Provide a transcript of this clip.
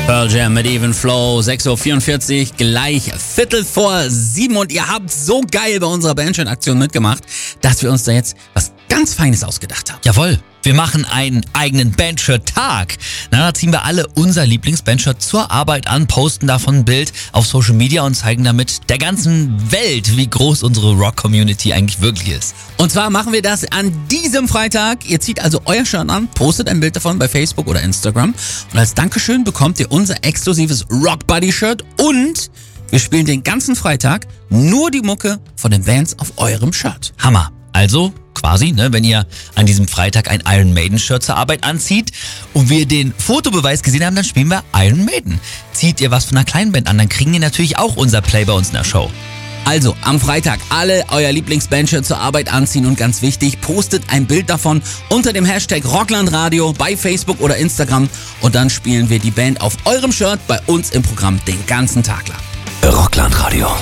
Pearl Jam mit Even Flow, 6.44 Uhr, gleich 6:15 und ihr habt so geil bei unserer Bandshirts-Aktion mitgemacht, dass wir uns da jetzt was ganz Feines ausgedacht haben. Jawohl, wir machen einen eigenen Bandshirt-Tag. Da ziehen wir alle unser Lieblings-Bandshirt zur Arbeit an, posten davon ein Bild auf Social Media und zeigen damit der ganzen Welt, wie groß unsere Rock-Community eigentlich wirklich ist. Und zwar machen wir das an diesem Freitag. Ihr zieht also euer Shirt an, postet ein Bild davon bei Facebook oder Instagram und als Dankeschön bekommt ihr unser exklusives Rock Buddy Shirt und wir spielen den ganzen Freitag nur die Mucke von den Bands auf eurem Shirt. Hammer. Also quasi, wenn ihr an diesem Freitag ein Iron Maiden Shirt zur Arbeit anzieht und wir den Fotobeweis gesehen haben, dann spielen wir Iron Maiden. Zieht ihr was von einer kleinen Band an, dann kriegen ihr natürlich auch unser Play bei uns in der Show. Also am Freitag alle euer Lieblingsbandshirt zur Arbeit anziehen und ganz wichtig, postet ein Bild davon unter dem Hashtag Rocklandradio bei Facebook oder Instagram und dann spielen wir die Band auf eurem Shirt bei uns im Programm den ganzen Tag lang. Rocklandradio.